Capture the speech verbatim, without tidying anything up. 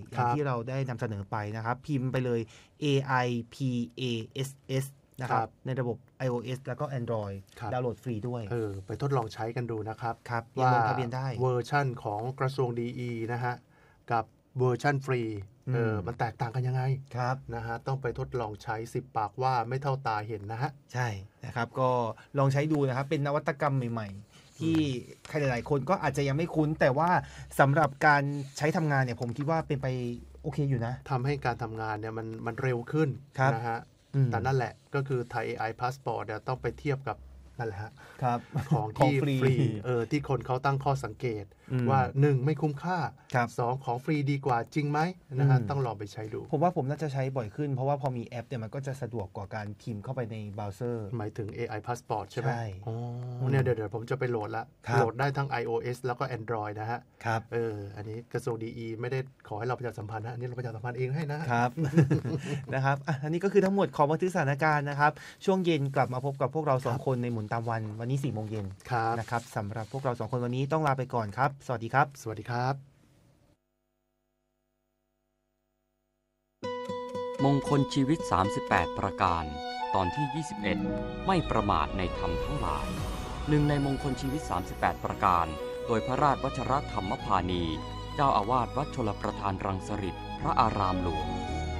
อย่างที่เราได้นำเสนอไปนะครับพิมพ์ไปเลย เอ ไอ พี เอ เอส เอส นะครับในระบบ iOS แล้วก็ Android ดาวน์โหลดฟรีด้วยเออไปทดลองใช้กันดูนะครับครับว่าลงทะเบียนได้เวอร์ชั่นของกระทรวงดีอีนะฮะกับเวอร์ชั่นฟรีเออมันแตกต่างกันยังไงครับนะฮะต้องไปทดลองใช้สิบปากว่าไม่เท่าตาเห็นนะฮะใช่นะครับก็ลองใช้ดูนะครับเป็นนวัตกรรมใหม่ๆที่ใครหลายๆคนก็อาจจะยังไม่คุ้นแต่ว่าสำหรับการใช้ทำงานเนี่ยผมคิดว่าเป็นไปโอเคอยู่นะทำให้การทำงานเนี่ยมันมันเร็วขึ้นนะฮะแต่นั่นแหละก็คือไทย เอ ไอ Passport เนี่ยต้องไปเทียบกับนั่นแหละฮะของที่ฟรีเออที่คนเขาตั้งข้อสังเกตว่าหนึ่งไม่คุ้มค่าสองของฟรีดีกว่าจริงไหมนะฮะต้องลองไปใช้ดูผมว่าผมน่าจะใช้บ่อยขึ้นเพราะว่าพอมีแอปเนี่ยมันก็จะสะดวกกว่าการพิมพ์เข้าไปในเบราว์เซอร์หมายถึง เอ ไอ Passport ใช่ไหมใช่อ๋อเนี่ยเดี๋ยวผมจะไปโหลดละโหลดได้ทั้ง iOS แล้วก็ Android นะฮะครับเอออันนี้กระทรวงดีอีไม่ได้ขอให้เราประชาสัมพันธ์นะอันนี้เราประชาสัมพันธ์เองให้นะครับนะครับอันนี้ก็คือทั้งหมดของบันทึกสถานการณ์นะครับช่วงเย็นกลับมาพบกับพวกเราสองคนในหมุนตามวันวันนี้สี่โมงเย็นนะครับสำหรับพวกเราสองคนวันนี้ต้องลาไปก่อนครับสวัสดีครับสวัสดีครับมงคลชีวิตสามสิบแปดประการตอนที่ยี่สิบเอ็ดไม่ประมาทในธรรมทั้งหลายหนึ่งในมงคลชีวิตสามสิบแปดประการโดยพระราชวชรธรรมพานีเจ้าอาวาสวัดชลประทานรังสฤษฎ์พระอารามหลวง